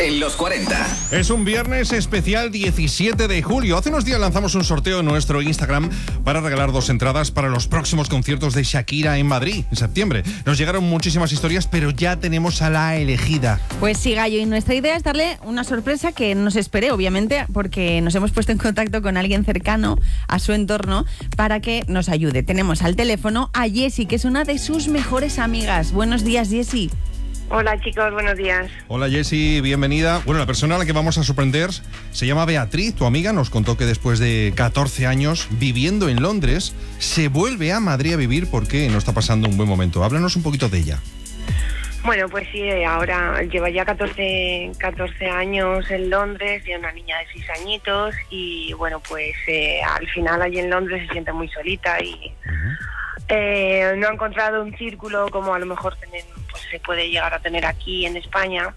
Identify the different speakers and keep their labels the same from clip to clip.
Speaker 1: en los 40.
Speaker 2: Es un viernes especial 17 de julio. Hace unos días lanzamos un sorteo en nuestro Instagram para regalar 2 entradas para los próximos conciertos de Shakira en Madrid en septiembre. Nos llegaron muchísimas historias, pero ya tenemos a la elegida.
Speaker 3: Pues sí, Gallo, y nuestra idea es darle una sorpresa que nos espere, obviamente, porque nos hemos puesto en contacto con alguien cercano a su entorno para que nos ayude. Tenemos al teléfono a Jessie, que es una de sus mejores amigas. Buenos días, Jessie.
Speaker 4: Hola chicos, buenos días.
Speaker 2: Hola Jessie, bienvenida. Bueno, la persona a la que vamos a sorprender se llama Beatriz, tu amiga. Nos contó que después de 14 años viviendo en Londres, se vuelve a Madrid a vivir porque no está pasando un buen momento. Háblanos un poquito de ella.
Speaker 4: Bueno, pues sí, ahora lleva ya 14 años en Londres, tiene una niña de 6 añitos y bueno, pues al final allí en Londres se siente muy solita y no ha encontrado un círculo como a lo mejor pues se puede llegar a tener aquí en España,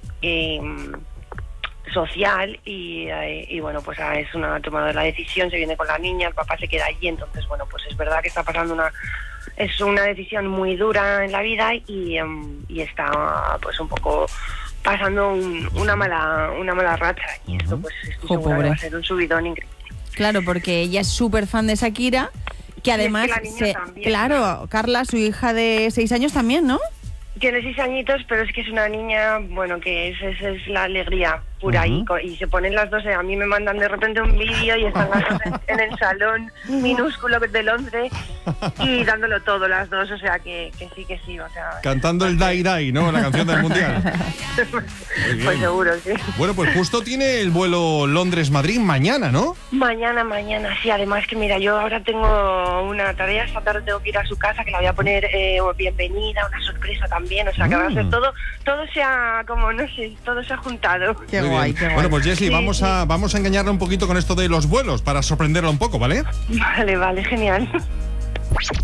Speaker 4: social y bueno, pues ha tomado la decisión, se viene con la niña, el papá se queda allí, entonces bueno, pues es verdad que está pasando es una decisión muy dura en la vida y está pues un poco pasando una mala racha y esto pues estoy segura que va a ser un subidón increíble.
Speaker 3: Claro, porque ella es súper fan de Shakira, que además, claro, Carla, su hija de 6 años también, ¿no?
Speaker 4: Tiene 6 añitos, pero es que es una niña, bueno, que es la alegría pura y se ponen las 2, a mí me mandan de repente un vídeo y están las 2 en el salón minúsculo de Londres y dándolo todo las 2, o sea que sí, o sea...
Speaker 2: Cantando el Dai Dai, ¿no? La canción del Mundial.
Speaker 4: Pues seguro, sí.
Speaker 2: Bueno, pues justo tiene el vuelo Londres-Madrid mañana, ¿no?
Speaker 4: Mañana, sí, además que mira, yo ahora tengo una tarea, esta tarde tengo que ir a su casa, que la voy a poner bienvenida, una sorpresa también, o sea que va a ser todo se ha, como no sé, todo se ha juntado.
Speaker 3: Qué guay, qué guay.
Speaker 2: Bueno, pues Jessie,
Speaker 4: Sí,
Speaker 2: vamos a engañarla un poquito con esto de los vuelos para sorprenderla un poco, ¿vale?
Speaker 4: Vale, genial.